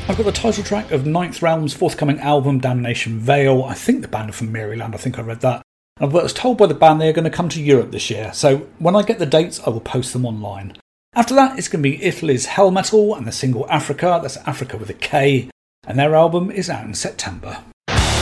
I've got the title track of Ninth Realm's forthcoming album, Damnation Veil. I think the band are from Maryland, I think I read that. I was told by the band they are going to come to Europe this year, so when I get the dates I will post them online. After that it's going to be Italy's Hell Metal and the single Africa, that's Africa with a K, and their album is out in September.